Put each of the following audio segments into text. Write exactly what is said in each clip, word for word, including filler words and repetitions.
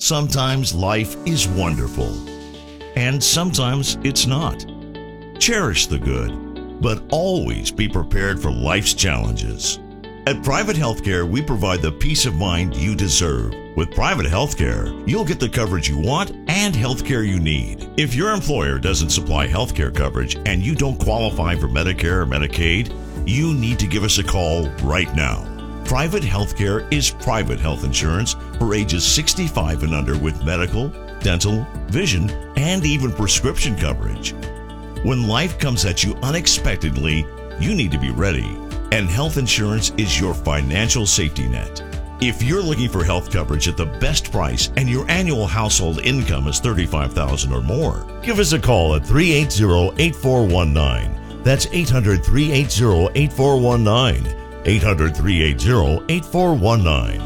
Sometimes life is wonderful, and sometimes it's not. Cherish the good, but always be prepared for life's challenges. At Private Healthcare, we provide the peace of mind you deserve. With Private Healthcare, you'll get the coverage you want and healthcare you need. If your employer doesn't supply healthcare coverage and you don't qualify for Medicare or Medicaid, you need to give us a call right now. Private Healthcare is private health insurance for ages sixty-five and under with medical, dental, vision, and even prescription coverage. When life comes at you unexpectedly, you need to be ready, and health insurance is your financial safety net. If you're looking for health coverage at the best price and your annual household income is thirty-five thousand dollars or more, give us a call at three eight zero, eight four one nine. That's eight hundred, three eight zero, eight four one nine. eight hundred, three eight zero, eight four one nine.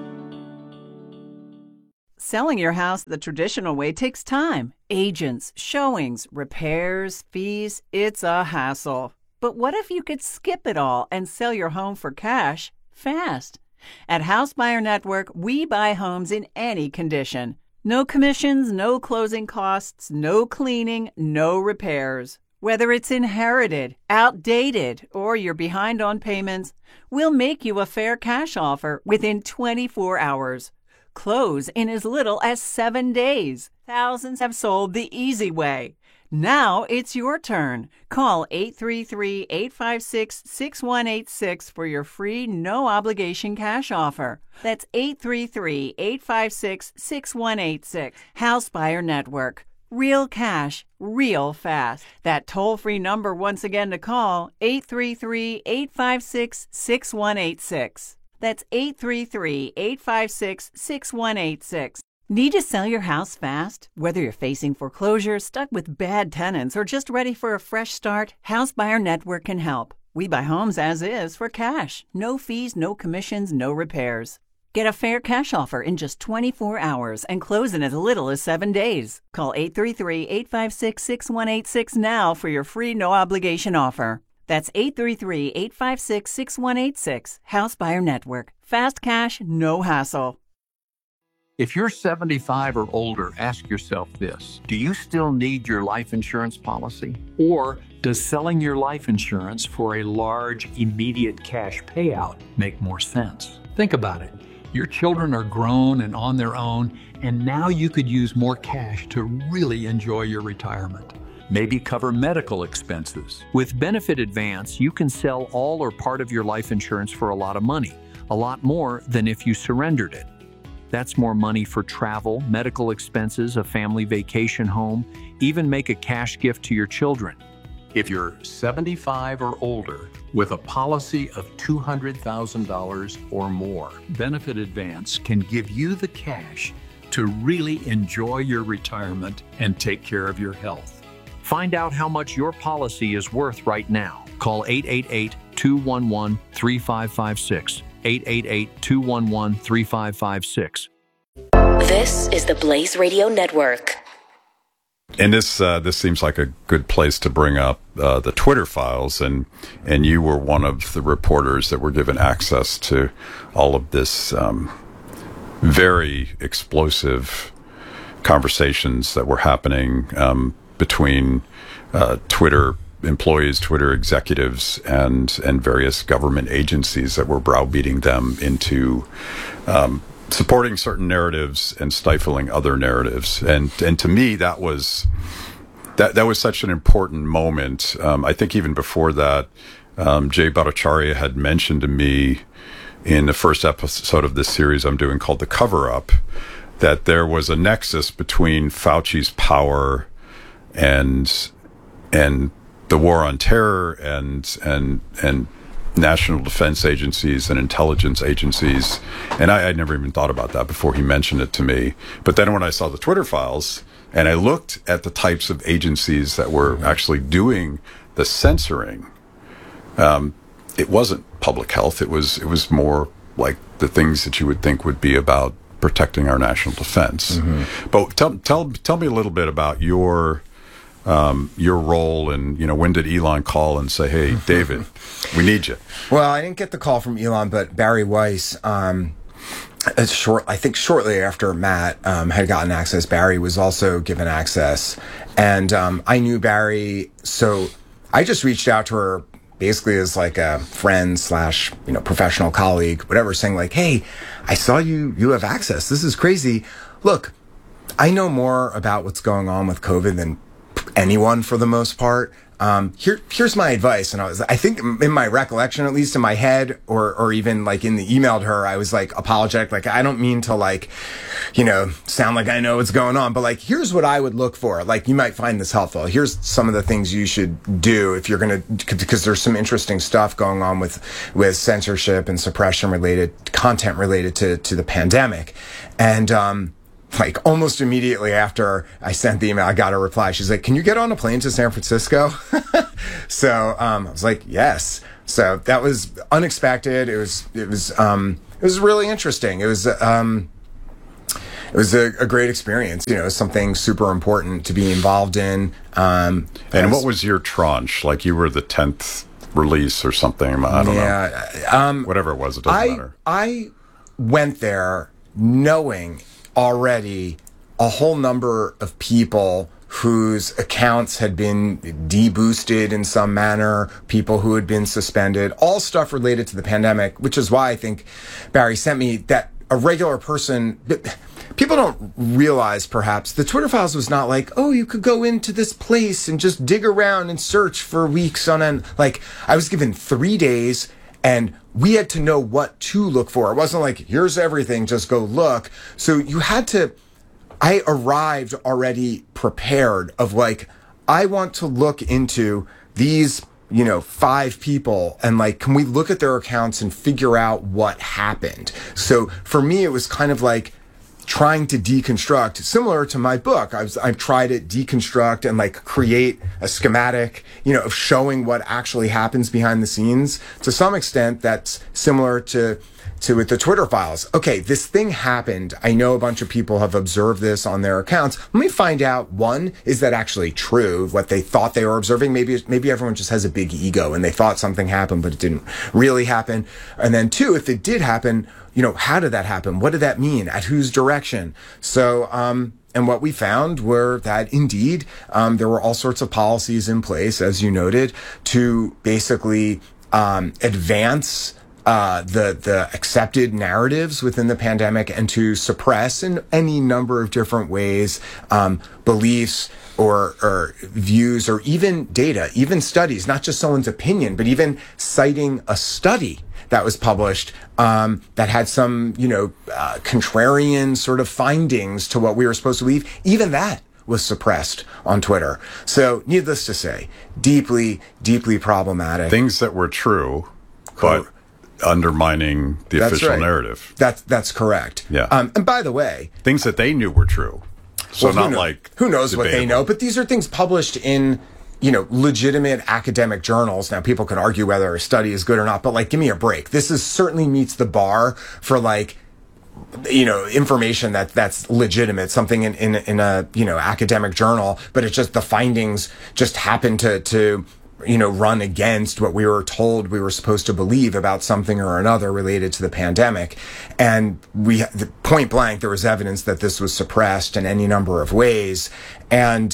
Selling your house the traditional way takes time. Agents, showings, repairs, fees. It's a hassle. But what if you could skip it all and sell your home for cash fast? At House Buyer Network, we buy homes in any condition. No commissions, no closing costs, no cleaning, no repairs. Whether it's inherited, outdated, or you're behind on payments, we'll make you a fair cash offer within twenty-four hours. Close in as little as seven days. Thousands have sold the easy way. Now it's your turn. Call eight three three, eight five six, six one eight six for your free no-obligation cash offer. That's eight three three, eight five six, six one eight six. House Buyer Network. Real cash, real fast. That toll-free number once again to call, eight three three, eight five six, six one eight six. That's eight three three, eight five six, six one eight six. Need to sell your house fast? Whether you're facing foreclosure, stuck with bad tenants, or just ready for a fresh start, House Buyer Network can help. We buy homes as is for cash. No fees, no commissions, no repairs. Get a fair cash offer in just twenty-four hours and close in as little as seven days. Call eight three three, eight five six, six one eight six now for your free no-obligation offer. That's eight three three, eight five six, six one eight six. House Buyer Network. Fast cash, no hassle. If you're seventy-five or older, ask yourself this. Do you still need your life insurance policy? Or does selling your life insurance for a large, immediate cash payout make more sense? Think about it. Your children are grown and on their own, and now you could use more cash to really enjoy your retirement. Maybe cover medical expenses. With Benefit Advance, you can sell all or part of your life insurance for a lot of money, a lot more than if you surrendered it. That's more money for travel, medical expenses, a family vacation home, even make a cash gift to your children. If you're seventy-five or older with a policy of two hundred thousand dollars or more, Benefit Advance can give you the cash to really enjoy your retirement and take care of your health. Find out how much your policy is worth right now. Call eight eight eight, two one one, three five five six. eight eight eight, two one one, three five five six. This is the Blaze Radio Network. And this uh, this seems like a good place to bring up uh, the Twitter files, and and you were one of the reporters that were given access to all of this um, very explosive conversations that were happening um, between uh, Twitter employees, Twitter executives, and and various government agencies that were browbeating them into um, supporting certain narratives and stifling other narratives. And and to me, that was that that was such an important moment. Um, I think even before that, um, Jay Bhattacharya had mentioned to me in the first episode of this series I'm doing called The Cover Up, that there was a nexus between Fauci's power and and the war on terror and and and national defense agencies and intelligence agencies. And I had never even thought about that before he mentioned it to me. But then when I saw the Twitter files and I looked at the types of agencies that were actually doing the censoring, um, it wasn't public health. It was it was more like the things that you would think would be about protecting our national defense. Mm-hmm. But tell tell tell me a little bit about your Um, your role, and you know, when did Elon call and say, "Hey, David, we need you"? Well, I didn't get the call from Elon, but Barry Weiss, um, uh, short, I think shortly after Matt um, had gotten access, Barry was also given access. And um, I knew Barry, so I just reached out to her basically as like a friend slash, you know, professional colleague, whatever, saying like, hey, I saw you, you have access. This is crazy. Look, I know more about what's going on with COVID than anyone for the most part. Um, here, here's my advice. And I was, I think in my recollection, at least in my head, or, or even like in the email to her, I was like apologetic. Like, I don't mean to like, you know, sound like I know what's going on, but like, here's what I would look for. Like, you might find this helpful. Here's some of the things you should do if you're going to, because there's some interesting stuff going on with, with censorship and suppression related content related to, to the pandemic. And, um, like almost immediately after I sent the email, I got a reply. She's like, can you get on a plane to San Francisco? So, um, I was like, yes. So that was unexpected. It was, it was, um, it was really interesting. It was, um, it was a, a great experience. You know, something super important to be involved in. Um, and what was your tranche? Like you were the tenth release or something? I don't yeah, know. Um, Whatever it was, it doesn't I, matter. I went there knowing already a whole number of people whose accounts had been deboosted in some manner, people who had been suspended, all stuff related to the pandemic, which is why I think Barry sent me that a regular person, people don't realize perhaps the Twitter Files was not like, oh, you could go into this place and just dig around and search for weeks on end. Like, I was given three days and we had to know what to look for. It wasn't like, here's everything, just go look. So you had to, I arrived already prepared of like, I want to look into these, you know, five people and like, can we look at their accounts and figure out what happened? So for me, it was kind of like trying to deconstruct, similar to my book. I was, I've tried to deconstruct and like create a schematic, you know, of showing what actually happens behind the scenes. To some extent, that's similar to, to with the Twitter Files. Okay, this thing happened. I know a bunch of people have observed this on their accounts. Let me find out, one, is that actually true? What they thought they were observing? Maybe, maybe everyone just has a big ego and they thought something happened, but it didn't really happen. And then two, if it did happen, you know, how did that happen? What did that mean? At whose direction? So, um, and what we found were that indeed, um, there were all sorts of policies in place, as you noted, to basically, um, advance, uh, the, the accepted narratives within the pandemic and to suppress in any number of different ways, um, beliefs or, or views or even data, even studies, not just someone's opinion, but even citing a study that was published, um, that had some, you know, uh, contrarian sort of findings to what we were supposed to believe. Even that was suppressed on Twitter. So needless to say, deeply, deeply problematic. Things that were true, but undermining the That's official right. narrative. That's, that's correct. Yeah. Um, and by the way, things that they knew were true. So well, who not know- like who knows what they debatable. know, but these are things published in, you know, legitimate academic journals. Now, people can argue whether a study is good or not, but like, give me a break. This is certainly meets the bar for like, you know, information that that's legitimate, something in, in, in a, you know, academic journal, but it's just the findings just happen to, to, you know, run against what we were told we were supposed to believe about something or another related to the pandemic. And we, the point blank, there was evidence that this was suppressed in any number of ways. And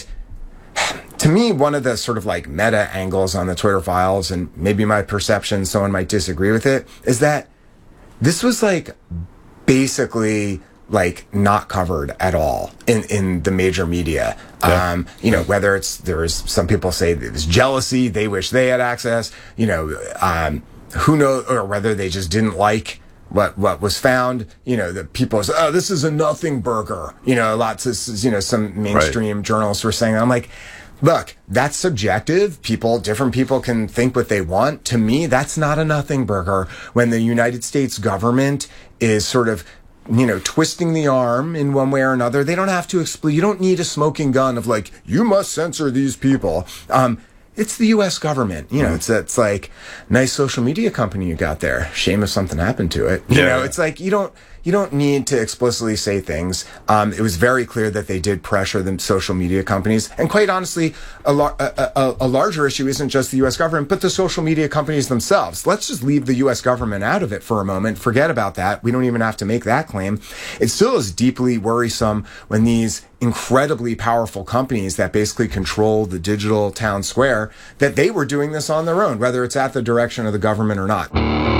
to me, one of the sort of like meta angles on the Twitter Files, and maybe my perception, someone might disagree with it, is that this was like basically like not covered at all in, in the major media. Yeah. Um, you know, whether it's, there was some people say it was jealousy, they wish they had access, you know, um, who knows, or whether they just didn't like what, what was found, you know, the people say, oh, this is a nothing burger, you know, lots of, you know, some mainstream right. journalists were saying that. I'm like, look, that's subjective. People, different people can think what they want. To me, that's not a nothing burger when the United States government is sort of, you know, twisting the arm in one way or another. They don't have to explain. You don't need a smoking gun of like, you must censor these people. Um, it's the U S government. You know, it's, it's like, nice social media company you got there. Shame if something happened to it. You yeah, know, yeah. it's like, you don't, you don't need to explicitly say things. Um, it was very clear that they did pressure the social media companies. And quite honestly, a, lar- a, a, a larger issue isn't just the U S government, but the social media companies themselves. Let's just leave the U S government out of it for a moment. Forget about that. We don't even have to make that claim. It still is deeply worrisome when these incredibly powerful companies that basically control the digital town square, that they were doing this on their own, whether it's at the direction of the government or not.